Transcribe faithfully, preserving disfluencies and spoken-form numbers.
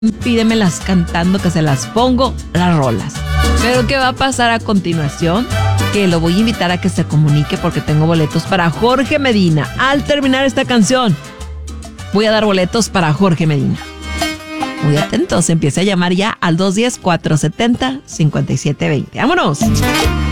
pídemelas cantando que se las pongo, las rolas. Pero ¿qué va a pasar a continuación? Que lo voy a invitar a que se comunique porque tengo boletos para Jorge Medina. Al terminar esta canción, voy a dar boletos para Jorge Medina. Muy atentos, empiece a llamar ya al dos uno cero, cuatro siete cero, cinco siete dos cero. ¡Vámonos!